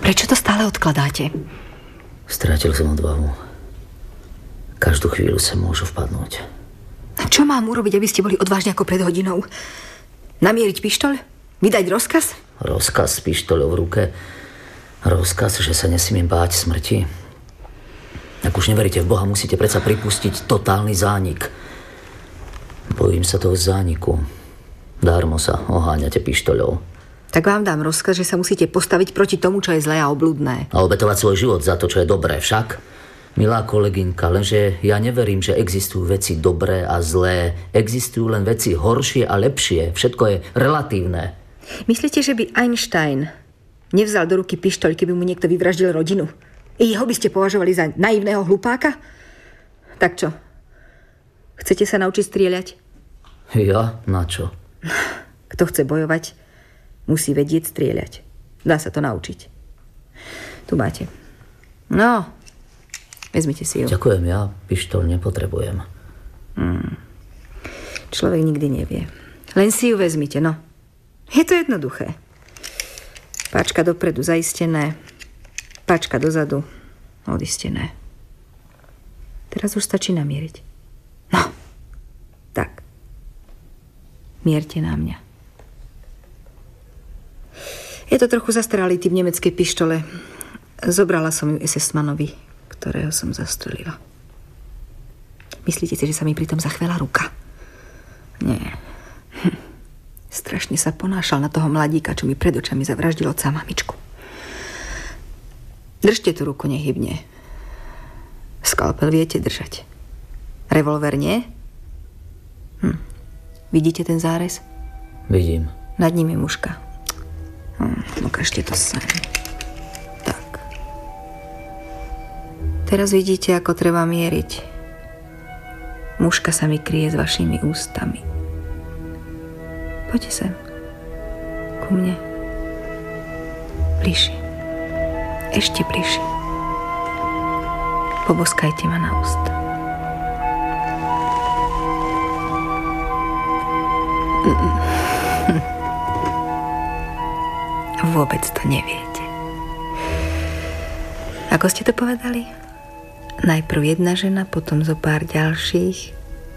Prečo to stále odkladáte? Strátil som odvahu. Každú chvíľu sa môžu vpadnúť. A čo mám urobiť, aby ste boli odvážni ako pred hodinou? Namieriť pištoľ? Vydať rozkaz? Rozkaz s pištoľou v ruke? Rozkaz, že sa nesmiem báť smrti? Ak už neveríte v Boha, musíte predsa pripustiť totálny zánik. Bojím sa toho zániku. Dármo sa oháňate pištoľou. Tak vám dám rozkaz, že sa musíte postaviť proti tomu, čo je zlé a obľudné. A obetovať svoj život za to, čo je dobré. Však, milá kolegynka, lenže ja neverím, že existujú veci dobré a zlé. Existujú len veci horšie a lepšie. Všetko je relatívne. Myslíte, že by Einstein nevzal do ruky pištoľ, keby mu niekto vyvraždil rodinu? I jeho by ste považovali za naivného hlupáka? Tak čo? Chcete sa naučiť strieľať? Ja? Na čo? Kto chce bojovať, musí vedieť strieľať. Dá sa to naučiť. Tu máte. No, vezmite si ju. Ďakujem, ja pištoľ nepotrebujem. Človek nikdy nevie. Len si ju vezmite, no. Je to jednoduché. Páčka dopredu zaistené, páčka dozadu odistené. Teraz už stačí namieriť. No, tak. Mierte na mňa. Je to trochu zastaralý typ nemeckej pištole. Zobrala som ju SS-manovi, ktorého som zastrelila. Myslíte si, že sa mi pritom zachvela ruka? Nie. Strašne sa ponášal na toho mladíka, čo mi pred očami zavraždil otca a mamičku. Držte tú ruku nehybne. Skalpel viete držať. Revolver nie? Vidíte ten zárez? Vidím. Nad ním je muška. Ukážte to sem. Tak. Teraz vidíte, ako treba mieriť. Muška sa mi kryje s vašimi ústami. Poďte sem. Ku mne. Bližšie. Ešte bližšie. Poboskajte ma na ústa. Vôbec to neviete. Ako ste to povedali? Najprv jedna žena, potom zo pár ďalších.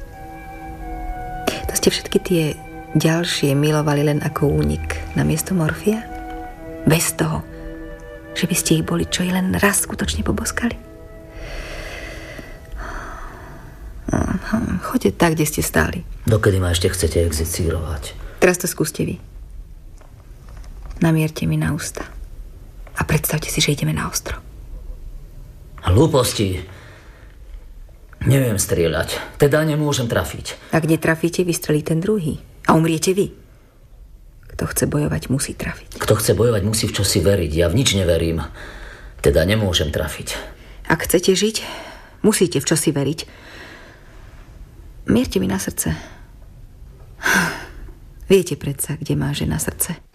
To ste všetky tie ďalšie milovali len ako únik namiesto morfia? Bez toho, že by ste ich boli čo i len raz skutočne poboskali? Choďte tak, kde ste stáli. Dokedy ma ešte chcete exercírovať? Teraz to skúste vy. Namierte mi na ústa. A predstavte si, že ideme na ostro. Hlúposti. Neviem strieľať. Teda nemôžem trafiť. Ak netrafíte, vystrelí ten druhý. A umriete vy. Kto chce bojovať, musí trafiť. Kto chce bojovať, musí v čosi veriť. Ja v nič neverím. Teda nemôžem trafiť. Ak chcete žiť, musíte v čosi veriť. Mierte mi na srdce. Viete predsa, kde má žena srdce.